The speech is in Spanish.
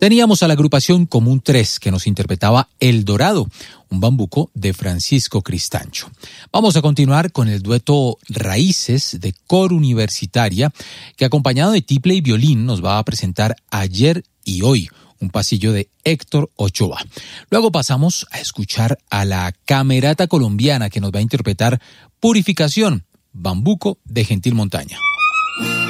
Teníamos a la agrupación Común 3 que nos interpretaba El Dorado, un bambuco de Francisco Cristancho. Vamos a continuar con el dueto Raíces de Coro Universitaria, que acompañado de tiple y violín nos va a presentar Ayer y Hoy, un pasillo de Héctor Ochoa. Luego pasamos a escuchar a la Camerata Colombiana que nos va a interpretar Purificación, bambuco de Gentil Montaña.